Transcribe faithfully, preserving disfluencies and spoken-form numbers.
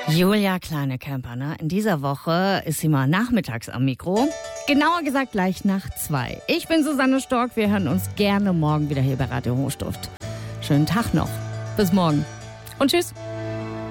Julia Kleine-Kemper, ne? In dieser Woche ist sie mal nachmittags am Mikro. Genauer gesagt gleich nach zwei. Ich bin Susanne Stork. Wir hören uns gerne morgen wieder hier bei Radio Hochstift. Schönen Tag noch. Bis morgen. Und tschüss.